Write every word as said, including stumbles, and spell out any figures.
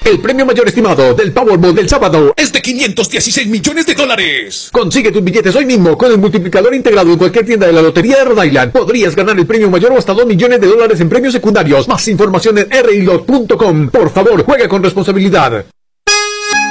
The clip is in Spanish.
El premio mayor estimado del Powerball del sábado es de quinientos dieciséis millones de dólares. Consigue tus billetes hoy mismo con el multiplicador integrado en cualquier tienda de la Lotería de Rhode Island. Podrías ganar el premio mayor o hasta dos millones de dólares en premios secundarios. Más información en r i lot punto com. Por favor, juega con responsabilidad.